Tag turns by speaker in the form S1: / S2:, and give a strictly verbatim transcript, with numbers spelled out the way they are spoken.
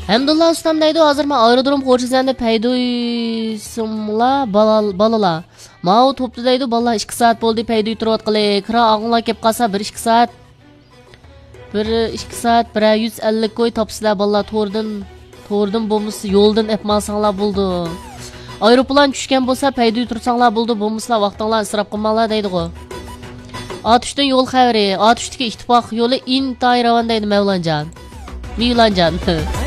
S1: Hamdullah ustam deydi, hozir men aerodrom xo'jizanda paydoysimla balalar. Mao topdi deydi, balalar ikki soat bo'ldi paydoy turayotqili. Kira og'inlar kelib qolsa bir ikki soat bir ikki soat bir yuz ellik koy topsizlar balalar to'rdan to'rdan bo'lmasa yo'ldan epmasanglar bo'ldi. Aeroplan tushgan bo'lsa paydoy tursanglar bo'ldi, bo'lmasa vaqtinglar isrof qilmanglar deydi-ku. Atuşdan yol xəbəri, Atuşdakı ittifaq yolu intayin ravan deydi Mevlancan. Mevlancan.